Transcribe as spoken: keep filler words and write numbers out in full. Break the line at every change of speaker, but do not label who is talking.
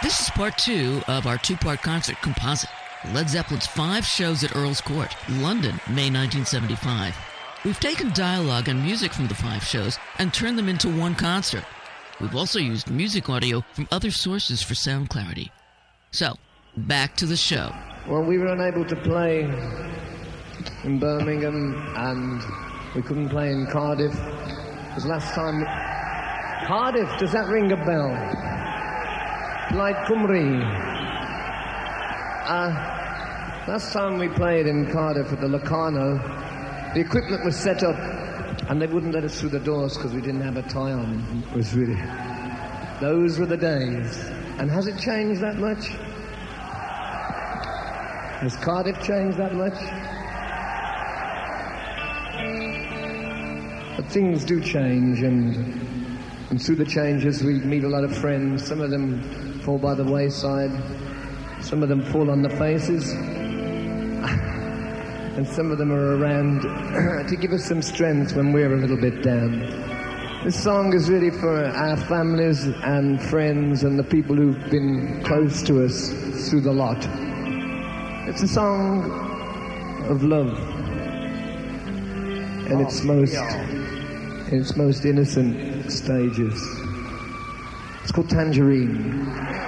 This is part two of our two-part concert composite. Led Zeppelin's five shows at Earl's Court, London, May nineteen seventy-five. We've taken dialogue and music from the five shows and turned them into one concert. We've also used music audio from other sources for sound clarity. So, back to the show.
Well, we were unable to play in Birmingham, and we couldn't play in Cardiff. It was last time... Cardiff, does that ring a bell? Plaid Cymru. Uh, last time we played in Cardiff at the Locarno, the equipment was set up and they wouldn't let us through the doors because we didn't have a tie on. It was really... Those were the days. And has it changed that much? Has Cardiff changed that much? But things do change, and, and through the changes we meet a lot of friends. Some of them fall by the wayside, some of them fall on the faces, and some of them are around to give us some strength when we're a little bit down. This song is really for our families and friends and the people who've been close to us through the lot. It's a song of love in its most, in its most innocent stages. It's called Tangerine.